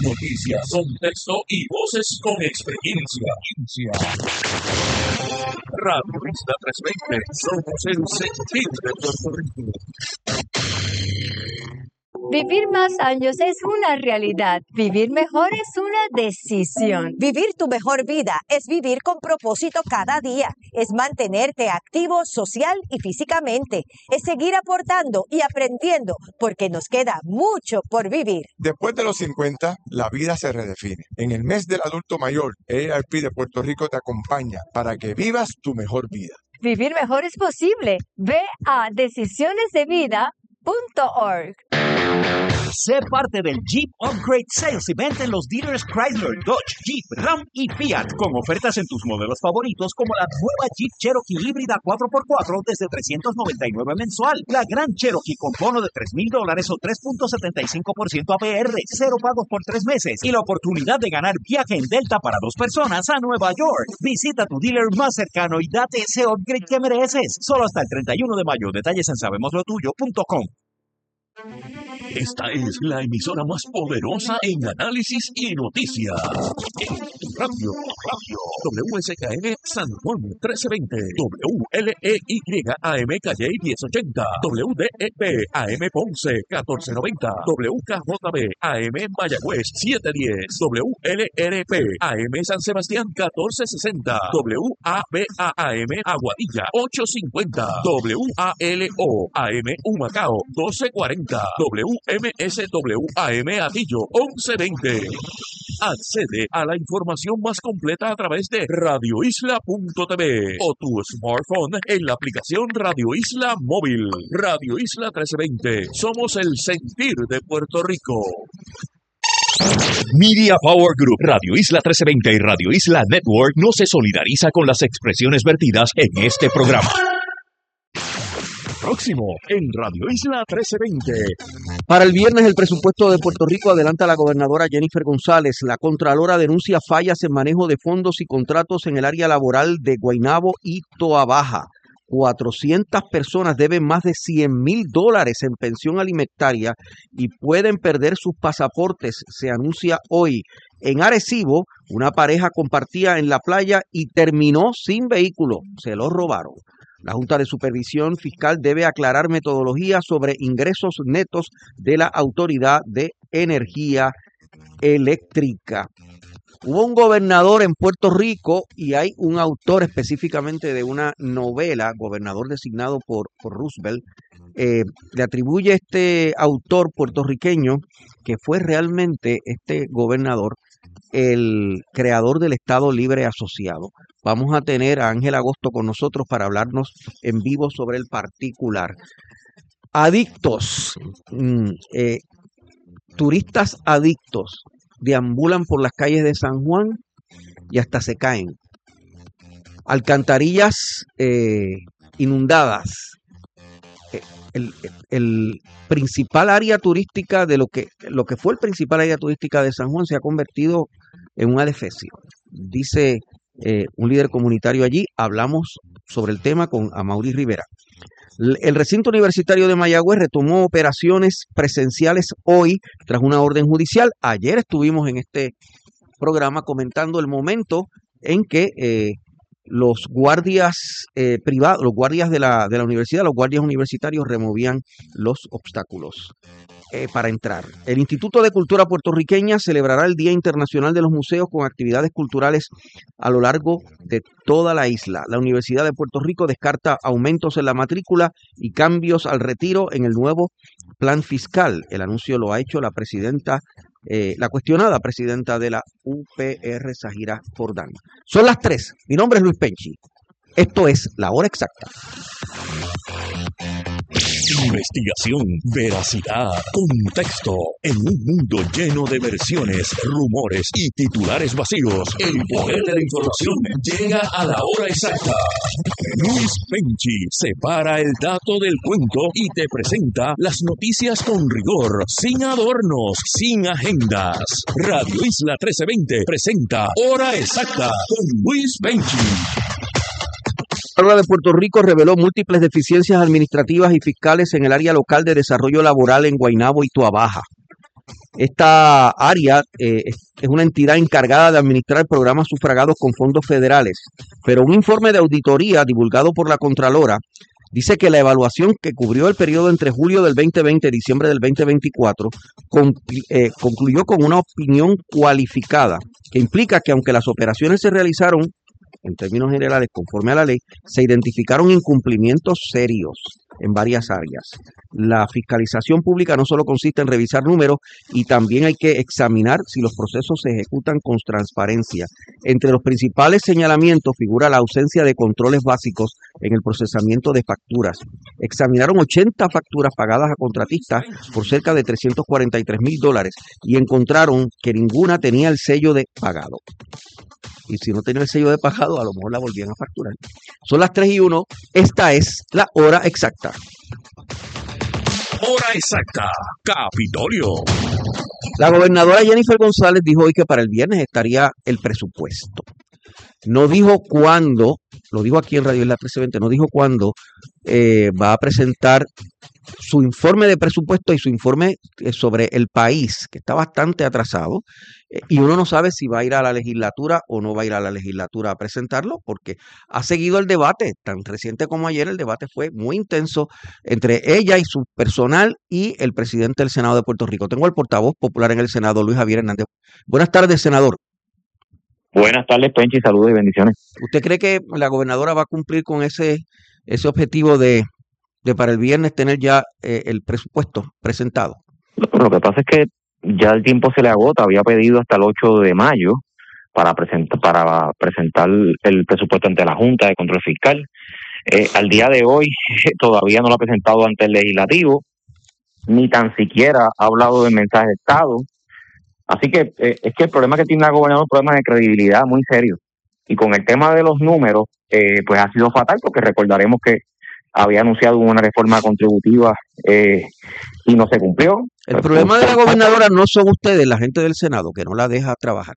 Noticias, contexto y voces con experiencia. Radio Isla 320, somos el sentir de Puerto Rico. Vivir más años es una realidad. Vivir mejor es una decisión. Vivir tu mejor vida es vivir con propósito cada día. Es mantenerte activo social y físicamente. Es seguir aportando y aprendiendo porque nos queda mucho por vivir. Después de los 50, la vida se redefine. En el mes del adulto mayor, AARP de Puerto Rico te acompaña para que vivas tu mejor vida. Vivir mejor es posible. Ve a decisionesdevida.org. Sé parte del Jeep Upgrade Sales Event en los dealers Chrysler, Dodge, Jeep, Ram y Fiat, con ofertas en tus modelos favoritos como la nueva Jeep Cherokee híbrida 4x4 desde $399 mensual, la Gran Cherokee con bono de $3,000 o 3.75% APR, 0 pagos por 3 meses y la oportunidad de ganar viaje en Delta para 2 personas a Nueva York. Visita tu dealer más cercano y date ese upgrade que mereces. Solo hasta el 31 de mayo. Detalles en sabemoslotuyo.com. Esta es la emisora más poderosa en análisis y noticias. Radio WSKN San Juan 1320, WLEY AM Calle 1080, WDEP AM Ponce 1490, WKJB AM Mayagüez 710, WLRP AM San Sebastián 1460, WABA AM Aguadilla 850, WALO AM Humacao 1240, WMSW-AM Atillo 1120. Accede a la información más completa a través de radioisla.tv o tu smartphone en la aplicación Radio Isla Móvil. Radio Isla 1320. Somos el sentir de Puerto Rico. Media Power Group, Radio Isla 1320 y Radio Isla Network no se solidariza con las expresiones vertidas en este programa. Próximo en Radio Isla 1320. Para el viernes, el presupuesto de Puerto Rico adelanta la gobernadora Jennifer González. La Contralora denuncia fallas en manejo de fondos y contratos en el área laboral de Guaynabo y Toabaja. 400 personas deben más de $100,000 en pensión alimentaria y pueden perder sus pasaportes, se anuncia hoy. En Arecibo, una pareja compartía en la playa y terminó sin vehículo. Se lo robaron. La Junta de Supervisión Fiscal debe aclarar metodología sobre ingresos netos de la Autoridad de Energía Eléctrica. Hubo un gobernador en Puerto Rico y hay un autor específicamente de una novela, gobernador designado por Roosevelt. Le atribuye este autor puertorriqueño que fue realmente este gobernador el creador del Estado Libre Asociado. Vamos a tener a Ángel Agosto con nosotros para hablarnos en vivo sobre el particular. Adictos, turistas adictos, deambulan por las calles de San Juan y hasta se caen. Alcantarillas inundadas. El principal área turística de lo que fue el principal área turística de San Juan se ha convertido en un adefesio. Dice un líder comunitario allí. Hablamos sobre el tema con Amaury Rivera. El recinto universitario de Mayagüez retomó operaciones presenciales hoy tras una orden judicial. Ayer estuvimos en este programa comentando el momento en que los guardias privados, los guardias de la universidad, los guardias universitarios removían los obstáculos para entrar. El Instituto de Cultura Puertorriqueña celebrará el Día Internacional de los Museos con actividades culturales a lo largo de toda la isla. La Universidad de Puerto Rico descarta aumentos en la matrícula y cambios al retiro en el nuevo plan fiscal. El anuncio lo ha hecho la cuestionada presidenta de la UPR, Zahira Jordán. Son las 3. Mi nombre es Luis Penchi. Esto es La Hora Exacta. Investigación, veracidad, contexto. En un mundo lleno de versiones, rumores y titulares vacíos, el poder de la información llega a la hora exacta. Luis Penchi separa el dato del cuento y te presenta las noticias con rigor, sin adornos, sin agendas. Radio Isla 1320 presenta Hora Exacta con Luis Penchi. La Contralora de Puerto Rico reveló múltiples deficiencias administrativas y fiscales en el área local de desarrollo laboral en Guaynabo y Toabaja. Esta área es una entidad encargada de administrar programas sufragados con fondos federales, pero un informe de auditoría divulgado por la Contralora dice que la evaluación que cubrió el periodo entre julio del 2020 y diciembre del 2024 concluyó con una opinión cualificada, que implica que aunque las operaciones se realizaron en términos generales conforme a la ley, se identificaron incumplimientos serios en varias áreas. La fiscalización pública no solo consiste en revisar números, y también hay que examinar si los procesos se ejecutan con transparencia. Entre los principales señalamientos figura la ausencia de controles básicos en el procesamiento de facturas. Examinaron 80 facturas pagadas a contratistas por cerca de $343,000 y encontraron que ninguna tenía el sello de pagado. Y si no tenía el sello de pagado, a lo mejor la volvían a facturar. Son las 3:01. Esta es la hora exacta. Hora exacta, Capitolio. La gobernadora Jennifer González dijo hoy que para el viernes estaría el presupuesto. No dijo cuándo, lo dijo aquí en Radio Isla 1320, no dijo cuándo va a presentar su informe de presupuesto y su informe sobre el país, que está bastante atrasado, y uno no sabe si va a ir a la legislatura o no va a ir a la legislatura a presentarlo, porque ha seguido el debate, tan reciente como ayer. El debate fue muy intenso entre ella y su personal y el presidente del Senado de Puerto Rico. Tengo al portavoz popular en el Senado, Luis Javier Hernández. Buenas tardes, senador. Buenas tardes, Penchi, saludos y bendiciones. ¿Usted cree que la gobernadora va a cumplir con ese objetivo de para el viernes tener ya el presupuesto presentado? Lo que pasa es que ya el tiempo se le agota. Había pedido hasta el 8 de mayo para presentar el presupuesto ante la Junta de Control Fiscal. Al día de hoy todavía no lo ha presentado ante el Legislativo, ni tan siquiera ha hablado del mensaje de Estado. Así que es que el problema que tiene la gobernadora es un problema de credibilidad muy serio. Y con el tema de los números, pues ha sido fatal, porque recordaremos que había anunciado una reforma contributiva y no se cumplió. El problema de la gobernadora no son ustedes, la gente del Senado, que no la deja trabajar.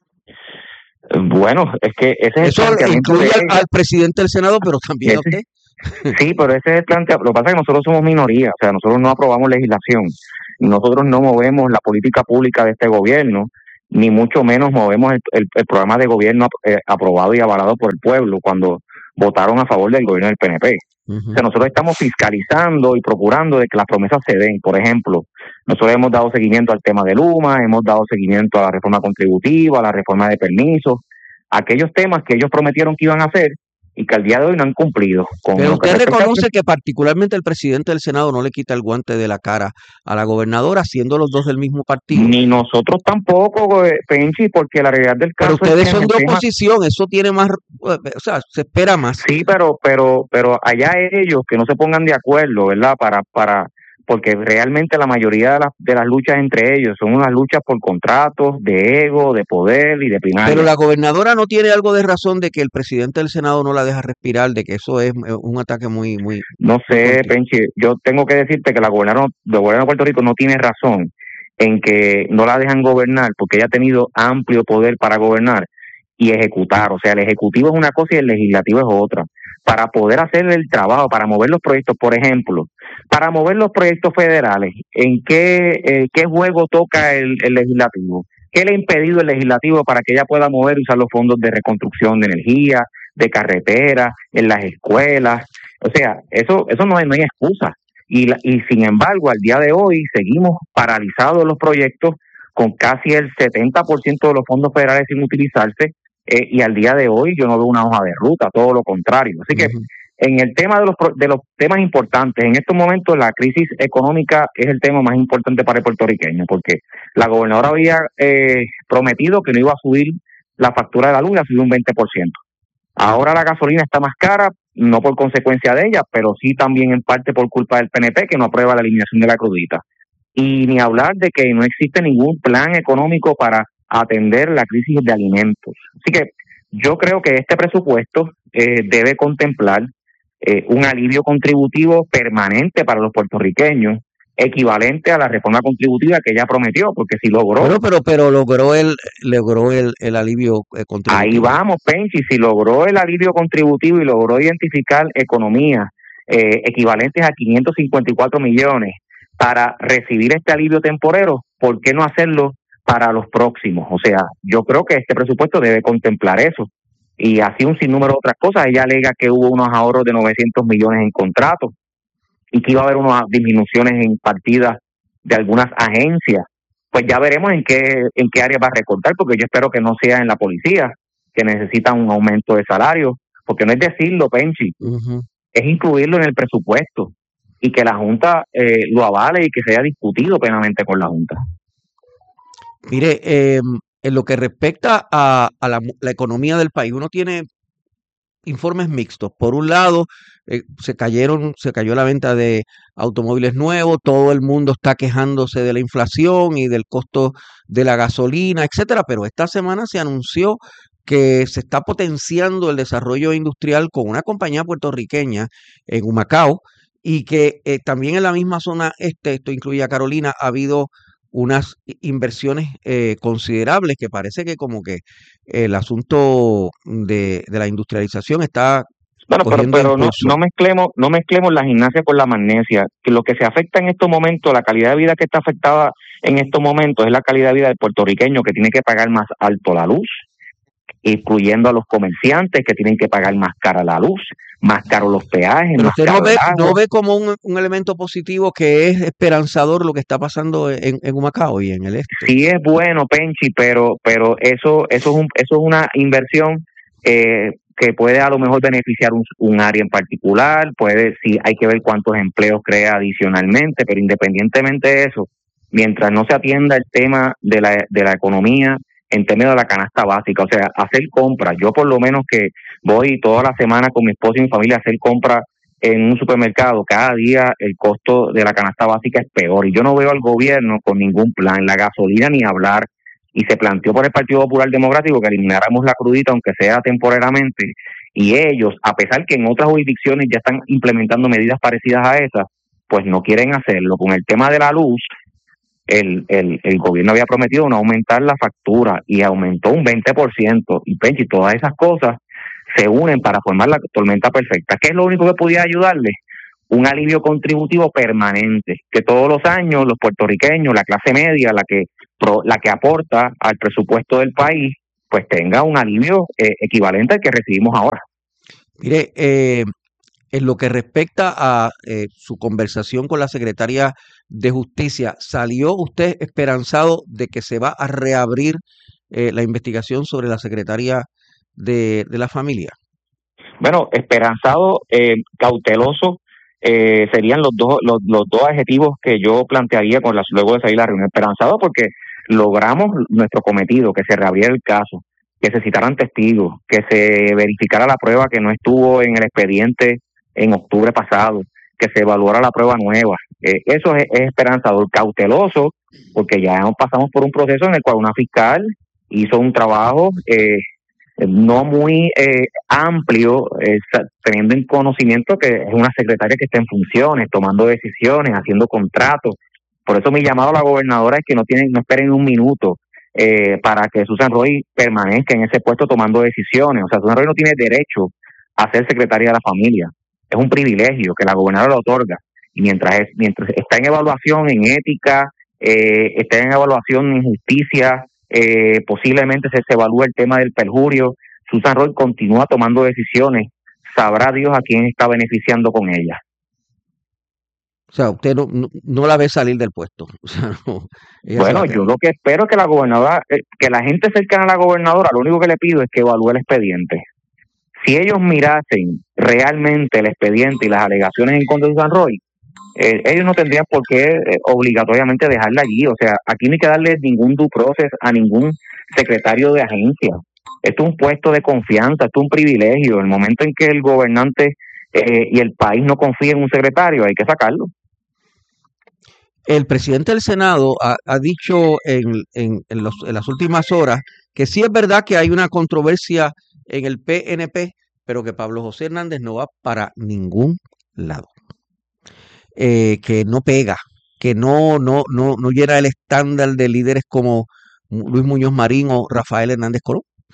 Bueno, es que ese es eso el planteamiento incluye al presidente del Senado, pero también a usted. Sí, pero ese es el planteamiento. Lo que pasa es que nosotros somos minoría, o sea, nosotros no aprobamos legislación, nosotros no movemos la política pública de este gobierno, ni mucho menos movemos el programa de gobierno aprobado y avalado por el pueblo cuando votaron a favor del gobierno del PNP. O sea, nosotros estamos fiscalizando y procurando de que las promesas se den. Por ejemplo, nosotros hemos dado seguimiento al tema de Luma, hemos dado seguimiento a la reforma contributiva, a la reforma de permisos, aquellos temas que ellos prometieron que iban a hacer y que al día de hoy no han cumplido. Pero usted reconoce que particularmente el presidente del Senado no le quita el guante de la cara a la gobernadora, siendo los dos del mismo partido. Ni nosotros tampoco, Penchi, porque la realidad del caso pero ustedes es que son de oposición, eso tiene más, o sea, se espera más. Sí, pero allá ellos que no se pongan de acuerdo, ¿verdad? Porque realmente la mayoría de las luchas entre ellos son unas luchas por contratos, de ego, de poder y de primaria. Pero la gobernadora no tiene algo de razón de que el presidente del Senado no la deja respirar, de que eso es un ataque muy... No sé, Penchi, yo tengo que decirte que la gobernadora de Puerto Rico no tiene razón en que no la dejan gobernar, porque ella ha tenido amplio poder para gobernar y ejecutar. O sea, el ejecutivo es una cosa y el legislativo es otra. Para poder hacer el trabajo, para mover los proyectos, por ejemplo, para mover los proyectos federales, ¿en qué juego toca el legislativo? ¿Qué le ha impedido el legislativo para que ella pueda mover y usar los fondos de reconstrucción de energía, de carretera, en las escuelas? O sea, eso no hay excusa. Y sin embargo, al día de hoy seguimos paralizados los proyectos con casi el 70% de los fondos federales sin utilizarse. Y al día de hoy yo no veo una hoja de ruta, todo lo contrario. Así que en el tema de los temas importantes, en estos momentos la crisis económica es el tema más importante para el puertorriqueño, porque la gobernadora había prometido que no iba a subir la factura de la luz, la subió un 20%. Ahora la gasolina está más cara, no por consecuencia de ella, pero sí también en parte por culpa del PNP, que no aprueba la eliminación de la crudita. Y ni hablar de que no existe ningún plan económico para atender la crisis de alimentos. Así que yo creo que este presupuesto debe contemplar un alivio contributivo permanente para los puertorriqueños, equivalente a la reforma contributiva que ella prometió, porque si logró... Pero logró el alivio contributivo. Ahí vamos, Penchi, si logró el alivio contributivo y logró identificar economías equivalentes a 554 millones para recibir este alivio temporero, ¿por qué no hacerlo para los próximos? O sea, yo creo que este presupuesto debe contemplar eso. Y así un sinnúmero de otras cosas. Ella alega que hubo unos ahorros de 900 millones en contratos y que iba a haber unas disminuciones en partidas de algunas agencias. Pues ya veremos en qué área va a recortar, porque yo espero que no sea en la policía, que necesita un aumento de salario, porque no es decirlo, Penchi, es incluirlo en el presupuesto y que la Junta lo avale y que se haya discutido plenamente con la Junta. Mire, en lo que respecta a la economía del país, uno tiene informes mixtos. Por un lado, se cayó la venta de automóviles nuevos, todo el mundo está quejándose de la inflación y del costo de la gasolina, etcétera, pero esta semana se anunció que se está potenciando el desarrollo industrial con una compañía puertorriqueña en Humacao y que también en la misma zona esto incluye a Carolina, ha habido unas inversiones considerables que parece que como que el asunto de la industrialización está Bueno, cogiendo pero impulso. no mezclemos la gimnasia con la magnesia. Que lo que se afecta en estos momentos, la calidad de vida que está afectada en estos momentos es la calidad de vida del puertorriqueño, que tiene que pagar más alto la luz, incluyendo a los comerciantes que tienen que pagar más cara la luz, más caro los peajes, Pero más usted caro el no agua. ve como un elemento positivo que es esperanzador lo que está pasando en Humacao y en el este. Sí es bueno, Penchi, pero eso es una inversión que puede a lo mejor beneficiar un área en particular, sí hay que ver cuántos empleos crea adicionalmente, pero independientemente de eso, mientras no se atienda el tema de la economía en términos de la canasta básica, o sea, hacer compras. Yo por lo menos que voy toda la semana con mi esposa y mi familia a hacer compras en un supermercado, cada día el costo de la canasta básica es peor y yo no veo al gobierno con ningún plan, la gasolina ni hablar, y se planteó por el Partido Popular Democrático que elimináramos la crudita aunque sea temporariamente, y ellos, a pesar que en otras jurisdicciones ya están implementando medidas parecidas a esas, pues no quieren hacerlo. Con el tema de la luz, el gobierno había prometido no aumentar la factura y aumentó un 20%, y Penchi, todas esas cosas se unen para formar la tormenta perfecta. ¿Qué es lo único que podía ayudarle? Un alivio contributivo permanente, que todos los años los puertorriqueños, la clase media, la que aporta al presupuesto del país, pues tenga un alivio equivalente al que recibimos ahora. Mire, en lo que respecta a su conversación con la secretaria de Justicia, ¿salió usted esperanzado de que se va a reabrir la investigación sobre la secretaria de la familia? Bueno, esperanzado, cauteloso, serían los dos adjetivos que yo plantearía luego de salir la reunión. Esperanzado porque logramos nuestro cometido, que se reabriera el caso, que se citaran testigos, que se verificara la prueba que no estuvo en el expediente en octubre pasado, que se evaluara la prueba nueva. Eso es esperanzador. Cauteloso porque ya pasamos por un proceso en el cual una fiscal hizo un trabajo no muy amplio, teniendo en conocimiento que es una secretaria que está en funciones, tomando decisiones, haciendo contratos. Por eso mi llamado a la gobernadora es que no esperen un minuto para que Susan Roy permanezca en ese puesto tomando decisiones. O sea, Susan Roy no tiene derecho a ser secretaria de la familia. Es un privilegio que la gobernadora lo otorga. Y mientras está en evaluación en ética, está en evaluación en justicia, posiblemente se evalúe el tema del perjurio, Susan Roy continúa tomando decisiones, sabrá Dios a quién está beneficiando con ella. O sea, usted no la ve salir del puesto. O sea, bueno, yo lo que espero es que la gobernadora, que la gente cercana a la gobernadora, lo único que le pido es que evalúe el expediente. Si ellos mirasen realmente el expediente y las alegaciones en contra de Susan Roy, ellos no tendrían por qué obligatoriamente dejarla allí. O sea, aquí no hay que darle ningún due process a ningún secretario de agencia. Esto es un puesto de confianza, esto es un privilegio. El momento en que el gobernante y el país no confíen en un secretario, hay que sacarlo. El presidente del Senado ha dicho en las últimas horas que sí es verdad que hay una controversia en el PNP, pero que Pablo José Hernández no va para ningún lado. Que no pega, que no llena el estándar de líderes como Luis Muñoz Marín o Rafael Hernández Colón.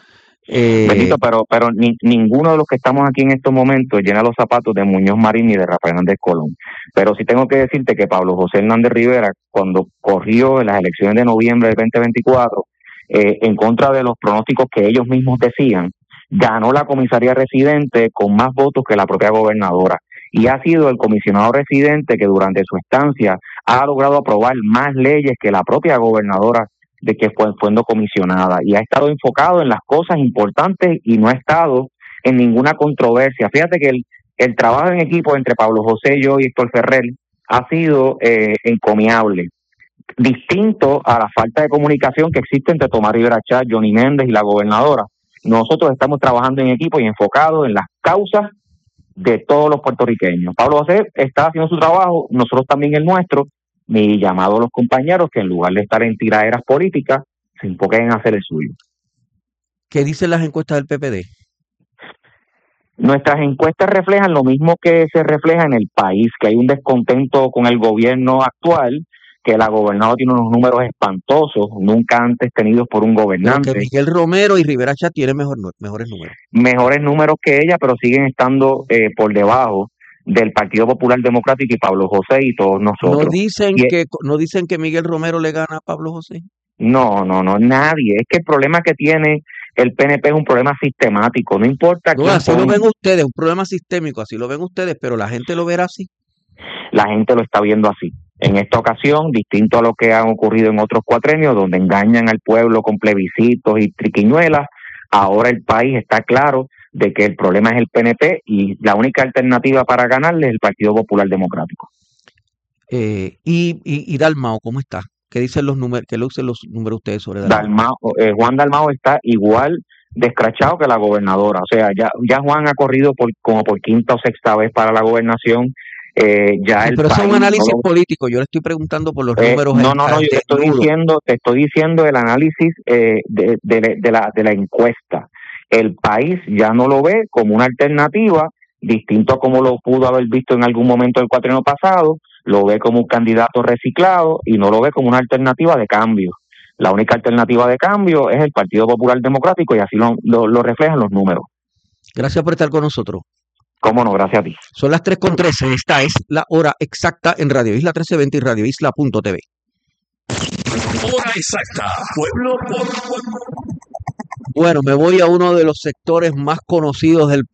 Bendito, pero ninguno de los que estamos aquí en estos momentos llena los zapatos de Muñoz Marín ni de Rafael Hernández Colón. Pero sí tengo que decirte que Pablo José Hernández Rivera, cuando corrió en las elecciones de noviembre del 2024, en contra de los pronósticos que ellos mismos decían, ganó la comisaría residente con más votos que la propia gobernadora. Y ha sido el comisionado residente que durante su estancia ha logrado aprobar más leyes que la propia gobernadora de que fue comisionada, y ha estado enfocado en las cosas importantes y no ha estado en ninguna controversia. Fíjate que el trabajo en equipo entre Pablo José, yo y Héctor Ferrer ha sido encomiable, distinto a la falta de comunicación que existe entre Tomás Rivera Chatz, Johnny Méndez y la gobernadora. Nosotros estamos trabajando en equipo y enfocados en las causas de todos los puertorriqueños. Pablo José está haciendo su trabajo, nosotros también el nuestro. Mi llamado a los compañeros que en lugar de estar en tiraderas políticas, se enfoquen en hacer el suyo. ¿Qué dicen las encuestas del PPD? Nuestras encuestas reflejan lo mismo que se refleja en el país, que hay un descontento con el gobierno actual, que la gobernadora tiene unos números espantosos, nunca antes tenidos por un gobernante. Que Miguel Romero y Rivera Chatz tienen mejores números. Mejores números que ella, pero siguen estando por debajo del Partido Popular Democrático y Pablo José y todos nosotros. ¿No dicen que Miguel Romero le gana a Pablo José? No, nadie. Es que el problema que tiene el PNP es un problema sistemático, no importa. No, así lo ven ustedes, un problema sistémico, así lo ven ustedes, pero la gente lo verá así. La gente lo está viendo así. En esta ocasión, distinto a lo que han ocurrido en otros cuatrenios, donde engañan al pueblo con plebiscitos y triquiñuelas, ahora el país está claro de que el problema es el PNP y la única alternativa para ganarle es el Partido Popular Democrático. Y Dalmau, ¿cómo está? ¿Qué dicen los números? ¿Qué dicen los números ustedes sobre Dalmau? Juan Dalmau está igual descrachado que la gobernadora. O sea, ya Juan ha corrido como por quinta o sexta vez para la gobernación. Pero eso es un análisis político. Yo le estoy preguntando por los números. No, yo te estoy diciendo el análisis de la encuesta. El país ya no lo ve como una alternativa, distinto a como lo pudo haber visto en algún momento del cuatrienio pasado, lo ve como un candidato reciclado y no lo ve como una alternativa de cambio. La única alternativa de cambio es el Partido Popular Democrático y así lo reflejan los números. Gracias por estar con nosotros. Cómo no, gracias a ti. Son las 3:13, esta es la hora exacta en Radio Isla 1320 y radioisla.tv. Hora exacta, pueblo por pueblo. Bueno, me voy a uno de los sectores más conocidos del